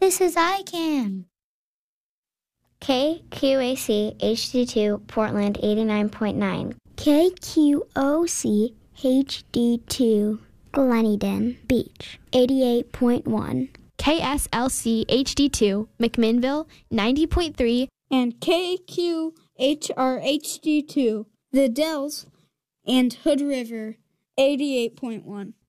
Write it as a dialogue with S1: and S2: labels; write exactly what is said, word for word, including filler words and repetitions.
S1: places I can.
S2: K Q A C H D two, Portland eighty-nine point nine.
S3: K Q O C H D two, Gleneden Beach eighty-eight point one.
S4: K S L C H D two, McMinnville ninety point three.
S5: And K Q H R H D two, The Dells and Hood River eighty-eight point one.